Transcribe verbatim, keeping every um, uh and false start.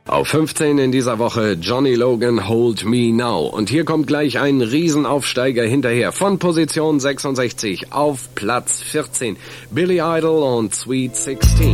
Auf fünfzehn in dieser Woche Johnny Logan, Hold Me Now. Und hier kommt gleich ein Riesenaufsteiger hinterher. Von Position sechsundsechzig auf Platz vierzehn. Billy Idol und Sweet sixteen.